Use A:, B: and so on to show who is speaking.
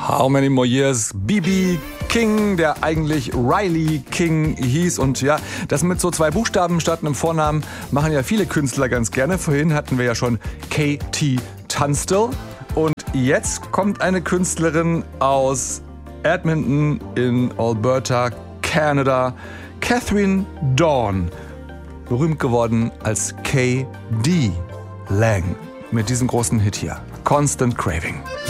A: How Many More Years, B.B. King, der eigentlich Riley King hieß. Und ja, das mit so 2 Buchstaben statt einem Vornamen machen ja viele Künstler ganz gerne. Vorhin hatten wir ja schon K.T. Tunstall. Und jetzt kommt eine Künstlerin aus Edmonton in Alberta, Kanada, Catherine Dawn, berühmt geworden als K.D. Lang, mit diesem großen Hit hier, Constant Craving.